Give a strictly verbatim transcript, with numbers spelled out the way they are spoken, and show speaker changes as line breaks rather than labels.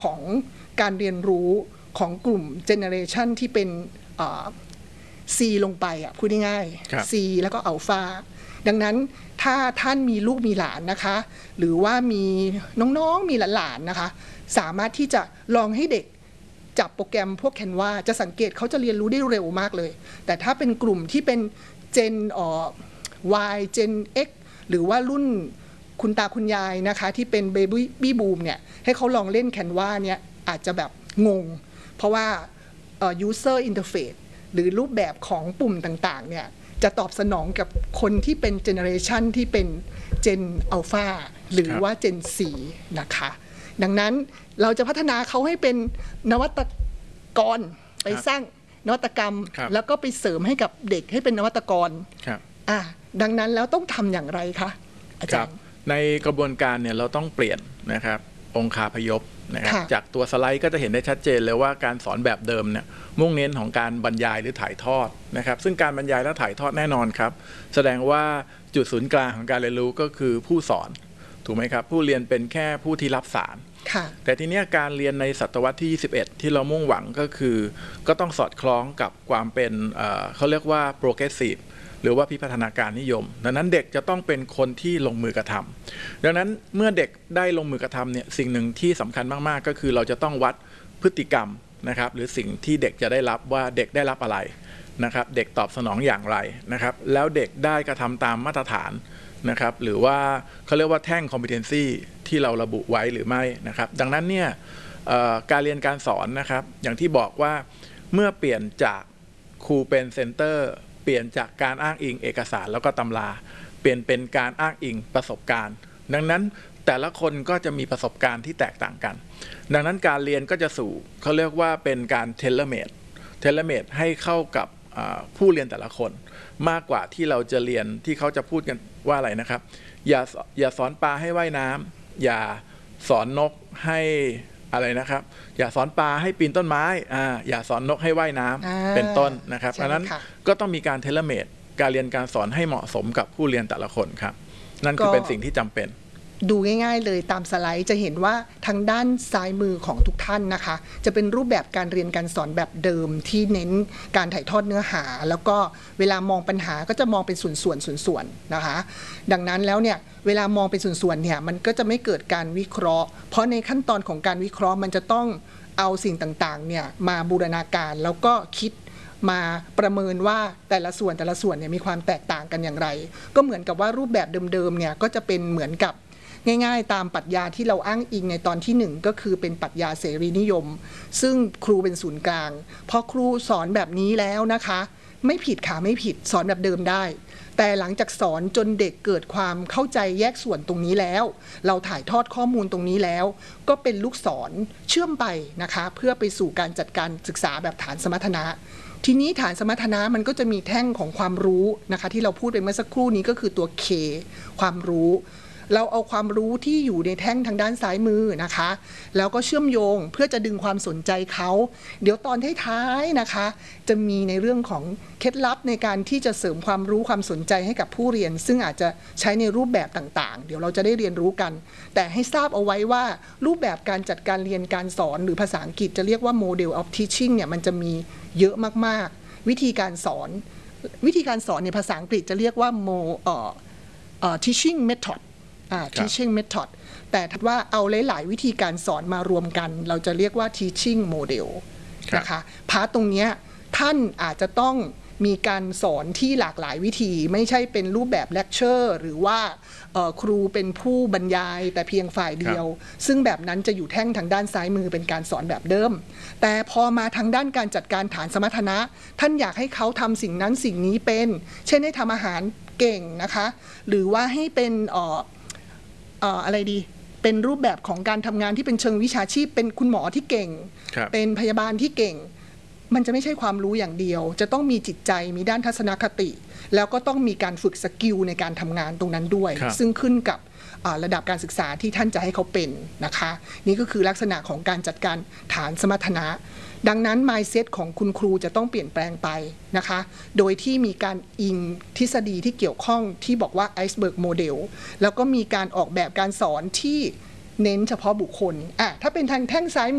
ของการเรียนรู้ของกลุ่มเจเนอเรชันที่เป็น C ลงไปอ่ะพูดง่ายๆ C แล้วก็อัลฟาดังนั้นถ้าท่านมีลูกมีหลานนะคะหรือว่ามีน้องๆมีหลานๆนะคะสามารถที่จะลองให้เด็กจับโปรแกรมพวก Canva จะสังเกตเขาจะเรียนรู้ได้เร็วมากเลยแต่ถ้าเป็นกลุ่มที่เป็น Gen อ่อ Y Gen X หรือว่ารุ่นคุณตาคุณยายนะคะที่เป็น Baby Boom เนี่ยให้เขาลองเล่น Canva เนี่ยอาจจะแบบงงเพราะว่า user interface หรือรูปแบบของปุ่มต่างๆเนี่ยจะตอบสนองกับคนที่เป็นเจเนอเรชันที่เป็น Gen Alpha หรือว่า Gen โฟร์ นะคะดังนั้นเราจะพัฒนาเขาให้เป็นนวัตกรไปสร้างนวัตกรรมแล้วก็ไปเสริมให้กับเด็กให้เป็นนวัตกรอ่ะดังนั้นแล้วต้องทำอย่างไรคะอาจารย์
ในกระบวนการเนี่ยเราต้องเปลี่ยนนะครับองคาพยพนะครับจากตัวสไลด์ก็จะเห็นได้ชัดเจนเลยว่าการสอนแบบเดิมเนี่ยมุ่งเน้นของการบรรยายหรือถ่ายทอดนะครับซึ่งการบรรยายและถ่ายทอดแน่นอนครับแสดงว่าจุดศูนย์กลางของการเรียนรู้ก็คือผู้สอนถูกไหมครับผู้เรียนเป็นแค่ผู้ที่รับสารแต่ทีนี้การเรียนในศตวรรษที่ยี่สิบเอ็ดที่เรามุ่งหวังก็คือก็ต้องสอดคล้องกับความเป็นเขาเรียกว่า progressiveหรือว่าพิพัฒนาการนิยมดังนั้นเด็กจะต้องเป็นคนที่ลงมือกระทำดังนั้นเมื่อเด็กได้ลงมือกระทำเนี่ยสิ่งหนึ่งที่สำคัญมากๆก็คือเราจะต้องวัดพฤติกรรมนะครับหรือสิ่งที่เด็กจะได้รับว่าเด็กได้รับอะไรนะครับเด็กตอบสนองอย่างไรนะครับแล้วเด็กได้กระทำตามมาตรฐานนะครับหรือว่าเขาเรียกว่าแท่ง competency ที่เราระบุไว้หรือไม่นะครับดังนั้นเนี่ยการเรียนการสอนนะครับอย่างที่บอกว่าเมื่อเปลี่ยนจากครูเป็นเซนเตอร์เปลี่ยนจากการอ้างอิงเอกสารแล้วก็ตำราเปลี่ยนเป็นการอ้างอิงประสบการณ์ดังนั้นแต่ละคนก็จะมีประสบการณ์ที่แตกต่างกันดังนั้นการเรียนก็จะสู่เขาเรียกว่าเป็นการเทเลเมดเทเลเมดให้เข้ากับผู้เรียนแต่ละคนมากกว่าที่เราจะเรียนที่เขาจะพูดกันว่าอะไรนะครับอย่าอย่าสอนปลาให้ว่ายน้ำอย่าสอนนกให้อะไรนะครับอย่าสอนปลาให้ปีนต้นไม้อ่าอย่าสอนนกให้ว่ายน้ำเป็นต้นนะครับเพราะนั้นก็ต้องมีการเทเลเมดการเรียนการสอนให้เหมาะสมกับผู้เรียนแต่ละคนครับนั่นคือเป็นสิ่งที่จำเป็น
ดูง่ายๆเลยตามสไลด์จะเห็นว่าทางด้านซ้ายมือของทุกท่านนะคะจะเป็นรูปแบบการเรียนการสอนแบบเดิมที่เน้นการถ่ายทอดเนื้อหาแล้วก็เวลามองปัญหาก็จะมองเป็นส่วนๆส่วนๆนะคะดังนั้นแล้วเนี่ยเวลามองเป็นส่วนๆเนี่ยมันก็จะไม่เกิดการวิเคราะห์เพราะในขั้นตอนของการวิเคราะห์มันจะต้องเอาสิ่งต่างๆเนี่ยมาบูรณาการแล้วก็คิดมาประเมินว่าแต่ละส่วนแต่ละส่วนเนี่ยมีความแตกต่างกันอย่างไรก็เหมือนกับว่ารูปแบบเดิมๆเนี่ยก็จะเป็นเหมือนกับง่ายๆตามปรัชญาที่เราอ้างอิงในตอนที่หนึ่งก็คือเป็นปรัชญาเสรีนิยมซึ่งครูเป็นศูนย์กลางพอครูสอนแบบนี้แล้วนะคะไม่ผิดค่ะไม่ผิดสอนแบบเดิมได้แต่หลังจากสอนจนเด็กเกิดความเข้าใจแยกส่วนตรงนี้แล้วเราถ่ายทอดข้อมูลตรงนี้แล้วก็เป็นลูกศรเชื่อมไปนะคะเพื่อไปสู่การจัดการศึกษาแบบฐานสมรรถนะทีนี้ฐานสมรรถนะมันก็จะมีแท่งของความรู้นะคะที่เราพูดไปเมื่อสักครู่นี้ก็คือตัว K ความรู้เราเอาความรู้ที่อยู่ในแท่งทางด้านซ้ายมือนะคะแล้วก็เชื่อมโยงเพื่อจะดึงความสนใจเขาเดี๋ยวตอนท้ายๆนะคะจะมีในเรื่องของเคล็ดลับในการที่จะเสริมความรู้ความสนใจให้กับผู้เรียนซึ่งอาจจะใช้ในรูปแบบต่างๆเดี๋ยวเราจะได้เรียนรู้กันแต่ให้ทราบเอาไว้ว่ารูปแบบการจัดการเรียนการสอนหรือภาษาอังกฤษจะเรียกว่า model of teaching เนี่ยมันจะมีเยอะมากๆวิธีการสอนวิธีการสอนในภาษาอังกฤษจะเรียกว่า mo เอ่อเอ่อ teaching method teaching method แต่ถ้าว่าเอาหลายๆวิธีการสอนมารวมกันเราจะเรียกว่า teaching model นะคะพาร์ทตรงนี้ท่านอาจจะต้องมีการสอนที่หลากหลายวิธีไม่ใช่เป็นรูปแบบเลคเชอร์หรือว่าครูเป็นผู้บรรยายแต่เพียงฝ่ายเดียวซึ่งแบบนั้นจะอยู่แท่งทางด้านซ้ายมือเป็นการสอนแบบเดิมแต่พอมาทางด้านการจัดการฐานสมรรถนะท่านอยากให้เขาทำสิ่งนั้นสิ่งนี้เป็นเช่นให้ทำอาหารเก่งนะคะหรือว่าให้เป็นอะไรดีเป็นรูปแบบของการทำงานที่เป็นเชิงวิชาชีพเป็นคุณหมอที่เก่งเป็นพยาบาลที่เก่งมันจะไม่ใช่ความรู้อย่างเดียวจะต้องมีจิตใจมีด้านทัศนคติแล้วก็ต้องมีการฝึกสกิลในการทำงานตรงนั้นด้วยซึ่งขึ้นกับระดับการศึกษาที่ท่านจะให้เขาเป็นนะคะนี่ก็คือลักษณะของการจัดการฐานสมรรถนะดังนั้น mindset ของคุณครูจะต้องเปลี่ยนแปลงไปนะคะโดยที่มีการอิงทฤษฎีที่เกี่ยวข้องที่บอกว่า iceberg model แล้วก็มีการออกแบบการสอนที่เน้นเฉพาะบุคคลอ่ะถ้าเป็นทางแท่งซ้าย